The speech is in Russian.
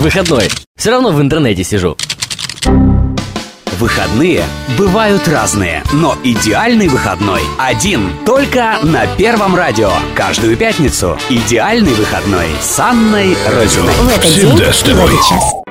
Выходной. Все равно в интернете сижу. Выходные бывают разные, но идеальный выходной один только на Первом радио. Каждую пятницу идеальный выходной с Анной Розиной. В этот день и в этот час.